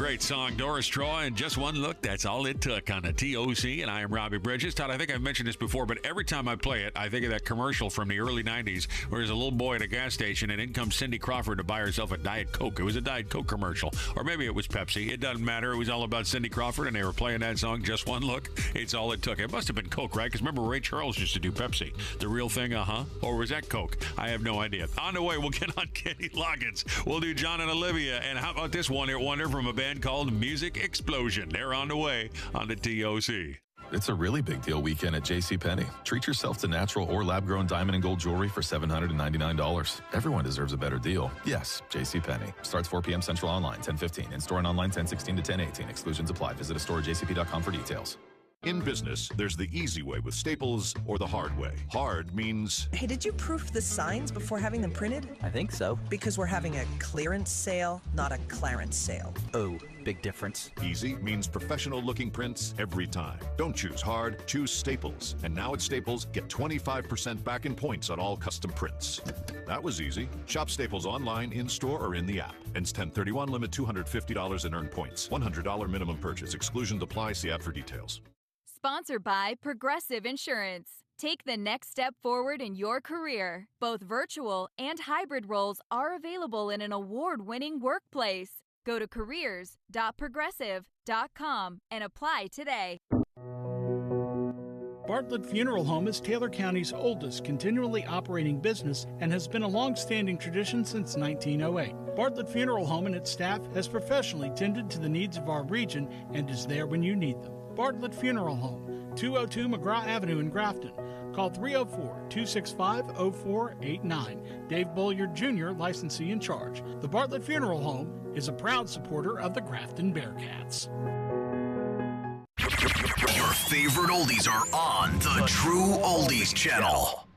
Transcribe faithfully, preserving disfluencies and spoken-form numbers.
great song, Doris Troy, and Just One Look, that's all it took on the T O C, and I am Robbie Bridges. Todd, I think I've mentioned this before, but every time I play it, I think of that commercial from the early nineties where there's a little boy at a gas station, and in comes Cindy Crawford to buy herself a Diet Coke. It was a Diet Coke commercial, or maybe it was Pepsi. It doesn't matter. It was all about Cindy Crawford, and they were playing that song, Just One Look. It's all it took. It must have been Coke, right? Because remember, Ray Charles used to do Pepsi. The real thing, uh-huh? Or was that Coke? I have no idea. On the way, we'll get on Kenny Loggins. We'll do John and Olivia, and how about this one-hit wonder from a band called Music Explosion? They're on the way on the T O C. It's a really big deal weekend at JCPenney. Treat yourself to natural or lab-grown diamond and gold jewelry for seven hundred ninety-nine dollars. Everyone deserves a better deal. Yes, JCPenney. Starts four p.m. Central online, ten fifteen. In-store and online, ten sixteen to ten eighteen. Exclusions apply. Visit a store at j c p dot com for details. In business, there's the easy way with Staples or the hard way. Hard means... Hey, did you proof the signs before having them printed? I think so. Because we're having a clearance sale, not a clarence sale. Oh, big difference. Easy means professional-looking prints every time. Don't choose hard, choose Staples. And now at Staples, get twenty-five percent back in points on all custom prints. That was easy. Shop Staples online, in-store, or in the app. Ends ten thirty-one, limit two hundred fifty dollars in earned points. one hundred dollars minimum purchase. Exclusions apply. See ad for details. Sponsored by Progressive Insurance. Take the next step forward in your career. Both virtual and hybrid roles are available in an award-winning workplace. Go to careers dot progressive dot com and apply today. Bartlett Funeral Home is Taylor County's oldest continually operating business and has been a long-standing tradition since nineteen oh eight. Bartlett Funeral Home and its staff has professionally tended to the needs of our region and is there when you need them. Bartlett Funeral Home, two oh two McGraw Avenue in Grafton. Call three oh four, two six five, oh four eight nine. Dave Bolliard Junior, licensee in charge. The Bartlett Funeral Home is a proud supporter of the Grafton Bearcats. Your favorite oldies are on the True Oldies channel.